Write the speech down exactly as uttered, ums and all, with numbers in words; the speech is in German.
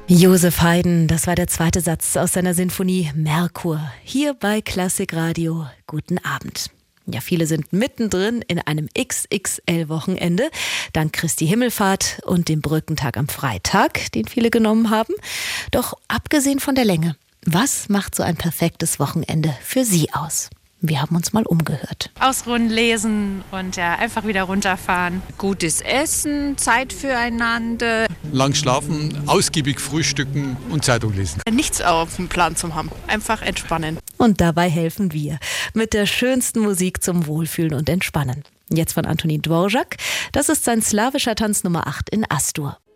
Joseph Haydn, das war der zweite Satz aus seiner Sinfonie Merkur. Hier bei Klassikradio. Guten Abend. Ja, viele sind mittendrin in einem X X L-Wochenende, dank Christi Himmelfahrt und dem Brückentag am Freitag, den viele genommen haben. Doch abgesehen von der Länge, was macht so ein perfektes Wochenende für Sie aus? Wir haben uns mal umgehört. Ausruhen, lesen und ja, einfach wieder runterfahren. Gutes Essen, Zeit füreinander. Lang schlafen, ausgiebig frühstücken und Zeitung lesen. Nichts auf dem Plan zu haben, einfach entspannen. Und dabei helfen wir mit der schönsten Musik zum Wohlfühlen und Entspannen. Jetzt von Antonín Dvořák. Das ist sein slawischer Tanz Nummer acht in Astur.